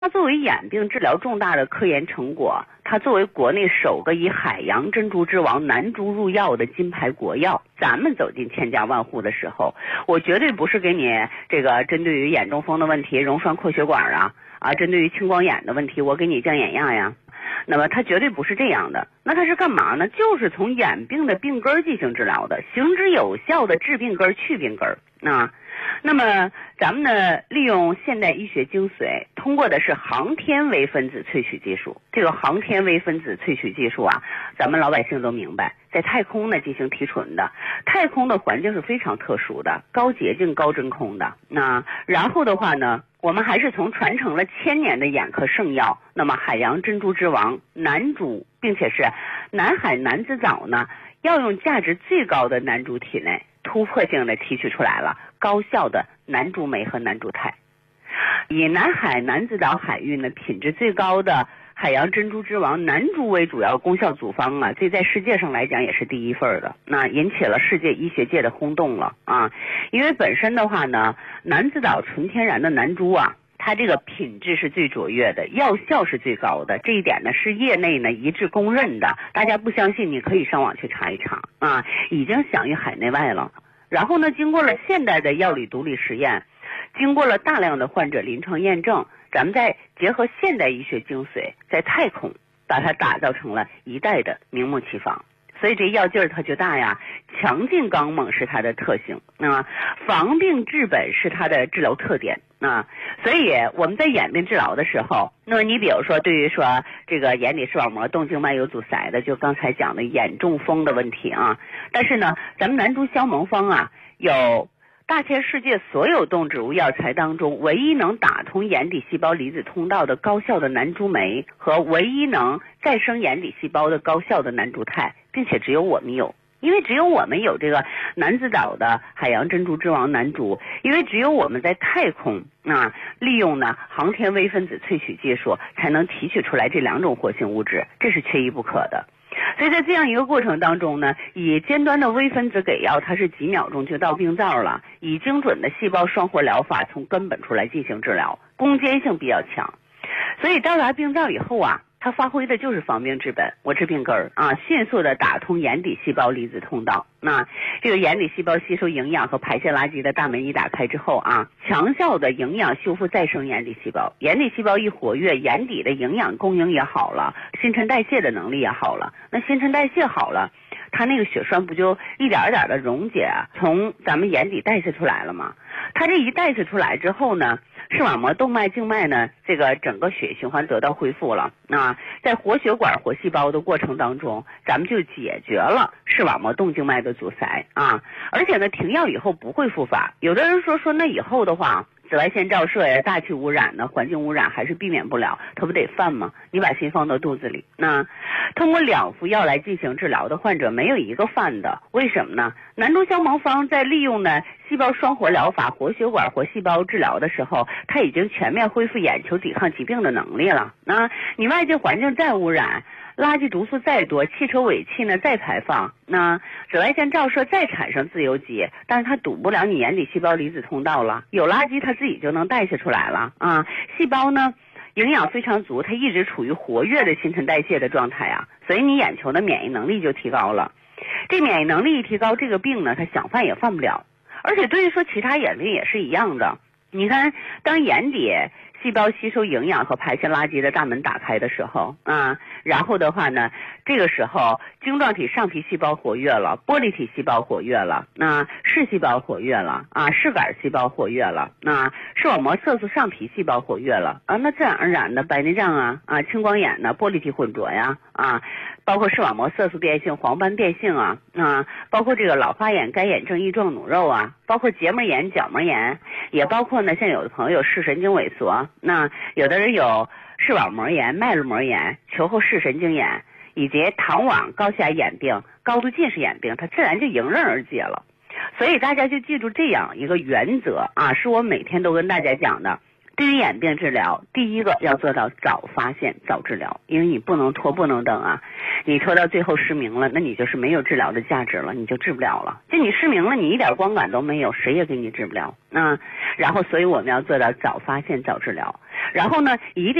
它作为眼病治疗重大的科研成果，它作为国内首个以海洋珍珠之王南珠入药的金牌国药，咱们走进千家万户的时候，我绝对不是给你这个针对于眼中风的问题溶栓扩血管针对于青光眼的问题我给你降眼压呀。那么它绝对不是这样的，那它是干嘛呢？就是从眼病的病根进行治疗的，行之有效的治病根去病根。那么咱们呢，利用现代医学精髓，通过的是航天微分子萃取技术。这个航天微分子萃取技术咱们老百姓都明白，在太空呢进行提纯的。太空的环境是非常特殊的，高洁净、高真空的。然后的话呢，我们还是从传承了1000年的眼科圣药，那么海洋珍珠之王南珠，并且是南海男子藻呢，要用价值最高的南珠体内突破性的提取出来了高效的南珠酶和南珠肽，以南海男子岛海域呢品质最高的海洋珍珠之王南珠为主要功效组方这在世界上来讲也是第一份的，那引起了世界医学界的轰动了因为本身的话呢，男子岛纯天然的南珠它这个品质是最卓越的，药效是最高的，这一点呢是业内呢一致公认的。大家不相信，你可以上网去查一查已经享誉海内外了。然后呢，经过了现代的药理毒理实验，经过了大量的患者临床验证，咱们再结合现代医学精髓，在太空把它打造成了一代的名目齐仿。所以这药劲儿它就大呀，强劲刚猛是它的特性防病治本是它的治疗特点所以我们在眼病治疗的时候，那么你比如说对于说这个眼底视网膜动静脉有阻塞的，就刚才讲的眼中风的问题但是呢，咱们南珠消蒙方有大千世界所有动植物药材当中唯一能打通眼底细胞离子通道的高效的南珠酶和唯一能再生眼底细胞的高效的南珠肽，并且只有我们有，因为只有我们有这个男子岛的海洋珍珠之王南珠，因为只有我们在太空利用呢航天微分子萃取技术才能提取出来这2种活性物质，这是缺一不可的。所以在这样一个过程当中呢，以尖端的微分子给药，它是几秒钟就到病灶了，以精准的细胞双活疗法从根本出来进行治疗，攻坚性比较强。所以到达病灶以后它发挥的就是防病治本，我治病根迅速的打通眼底细胞离子通道。这个眼底细胞吸收营养和排泄垃圾的大门一打开之后强效的营养修复再生眼底细胞，眼底细胞一活跃，眼底的营养供应也好了，新陈代谢的能力也好了。那新陈代谢好了，它那个血栓不就一点点的溶解从咱们眼底代谢出来了吗？它这一代谢出来之后呢，视网膜动脉静脉呢，这个整个血液循环得到恢复了在活血管活细胞的过程当中，咱们就解决了视网膜动静脉的阻塞而且呢，停药以后不会复发。有的人说那以后的话，紫外线照射呀、大气污染呢、环境污染还是避免不了，它不得犯吗？你把心放到肚子里，通过2副药来进行治疗的患者没有一个犯的，为什么呢？南珠消蒙方在利用呢细胞双活疗法活血管活细胞治疗的时候，它已经全面恢复眼球抵抗疾病的能力了你外界环境再污染，垃圾毒素再多，汽车尾气呢再排放，紫外线照射再产生自由基，但是它堵不了你眼底细胞离子通道了，有垃圾它自己就能代谢出来了细胞呢营养非常足，它一直处于活跃的新陈代谢的状态所以你眼球的免疫能力就提高了。这免疫能力一提高，这个病呢它想犯也犯不了。而且对于说其他眼病也是一样的，你看当眼底细胞吸收营养和排泄垃圾的大门打开的时候然后的话呢，这个时候晶状体上皮细胞活跃了，玻璃体细胞活跃了视细胞活跃了视杆细胞活跃了视网膜色素上皮细胞活跃了那自然而然的白内障青光眼呢，玻璃体混浊呀包括视网膜色素变性、黄斑变性包括这个老花眼、干眼症、翼状脓肉包括结膜炎、角膜炎，也包括呢像有的朋友有视神经萎缩，有的人有视网膜炎、脉络膜炎、球后视神经炎，以及糖网、高血压眼病、高度近视眼病，它自然就迎刃而解了。所以大家就记住这样一个原则是我每天都跟大家讲的， 对于眼病治疗，第一个要做到早发现早治疗，因为你不能拖不能等啊，你拖到最后失明了，那你就是没有治疗的价值了，你就治不了了。就你失明了，你一点光感都没有，谁也给你治不了。然后所以我们要做到早发现早治疗，然后呢一定